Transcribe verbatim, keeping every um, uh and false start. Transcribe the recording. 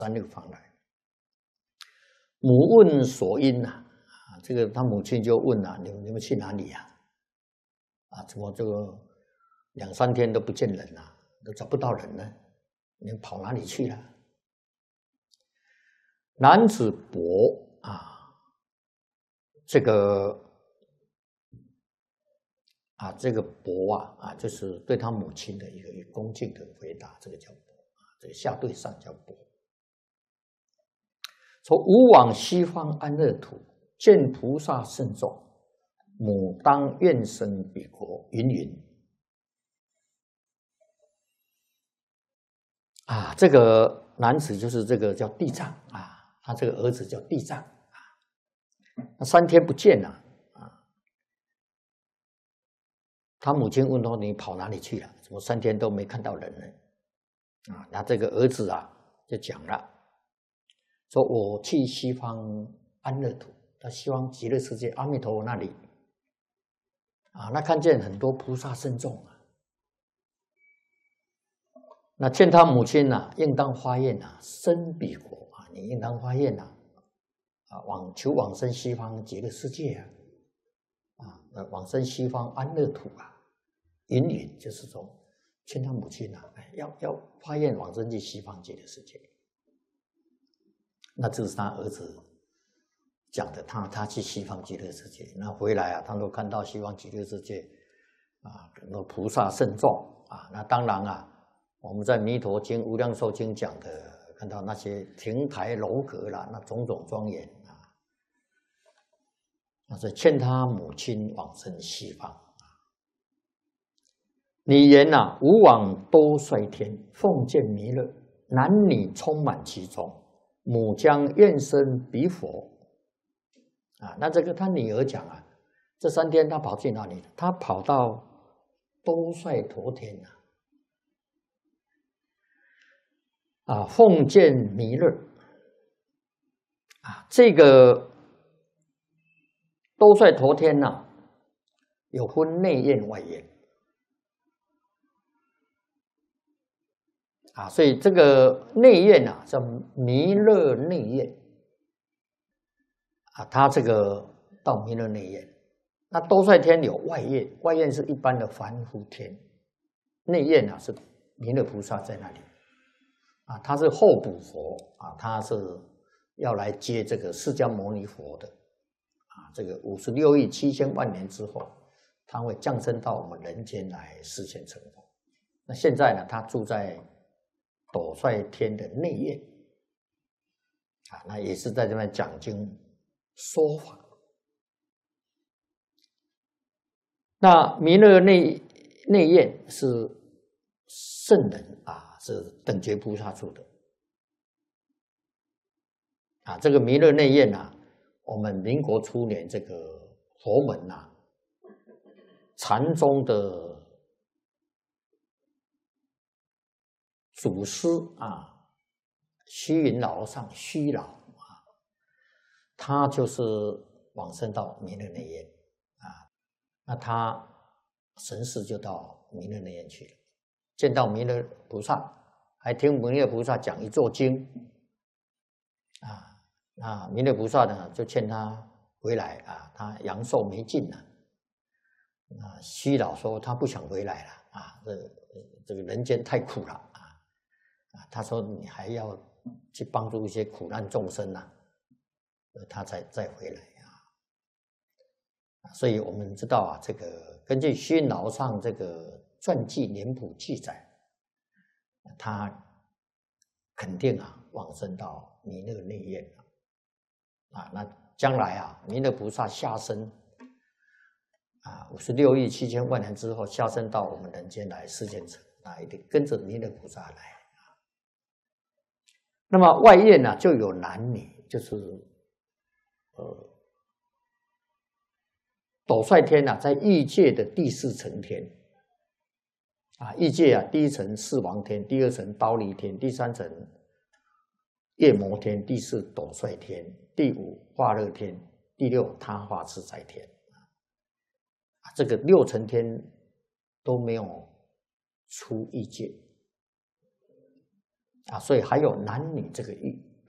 三六方来。母问所因呐、啊，这个他母亲就问啊，你们你们去哪里呀、啊？啊，怎么这个两三天都不见人啊，都找不到人呢？你们跑哪里去了？男子伯啊，这个啊，这个伯啊啊，就是对他母亲的一个一个恭敬的回答，这个叫伯啊，这个下对上叫伯。说吾往西方安乐土，见菩萨甚众，母当愿生彼国，云云。啊，这个男子就是这个叫地藏啊，他这个儿子叫地藏啊，那三天不见了啊，他母亲问说：“你跑哪里去了？怎么三天都没看到人呢？”啊，那这个儿子啊就讲了。说我去西方安乐土，到西方极乐世界阿弥陀佛那里啊，那看见很多菩萨圣众啊，那见他母亲呐、啊，应当发愿啊，生彼国啊，你应当发愿呐、啊，啊，往求往生西方极乐世界啊，啊，往生西方安乐土啊，云云就是说劝他母亲呐、啊，要要发愿往生去西方极乐世界。那这是他儿子讲的，他他去西方极乐世界，那回来啊，他都看到西方极乐世界啊，很多菩萨圣众啊，那当然啊，我们在《弥陀经》《无量寿经》讲的，看到那些亭台楼阁啦，那种种庄严啊，那是劝他母亲往生西方啊。你言呐、啊，吾往多率天，奉见弥勒，男女充满其中。母将愿生彼佛啊，那这个他女儿讲啊，这三天他跑去哪里了？他跑到兜率陀天啊，啊，奉见弥勒啊，这个兜率陀天呐、啊，有分内院外院啊，所以这个内院啊叫弥勒内院啊，他这个到弥勒内院。那兜率天有外院，外院是一般的凡夫天，内院啊是弥勒菩萨在那里啊，他是候补佛啊，他是要来接这个释迦牟尼佛的啊，这个五十六亿七千万年之后，他会降生到我们人间来示现成佛。那现在呢，他住在斗率天的内院啊，那也是在这边讲经说法。那弥勒内内院是圣人啊，是等觉菩萨住的啊。这个弥勒内院啊，我们民国初年这个佛门呐、啊，禅宗的祖师啊，虚云老和尚虚老啊，他就是往生到弥勒内院啊。那他神识就到弥勒内院去了，见到弥勒菩萨，还听弥勒菩萨讲一座经啊。那弥勒菩萨呢，就劝他回来啊，他阳寿没尽了。啊，虚老说他不想回来了啊，这这个人间太苦了啊啊，他说你还要去帮助一些苦难众生呐、啊，他才再回来。所以我们知道啊，这个根据虚云老和尚这个传记年谱记载，他肯定啊往生到弥勒内院啊，那将来啊弥勒菩萨下生啊五十六亿七千万年之后下生到我们人间来示现成，那一定跟着弥勒菩萨来啊。那么外院呢、啊、就有男女，就是呃。斗率天啊，在欲界的第四层天啊，欲界啊，第一层四王天，第二层忉利天，第三层夜摩天，第四斗率天，第五化乐天，第六他化自在天啊，这个六层天都没有出欲界啊，所以还有男女这个欲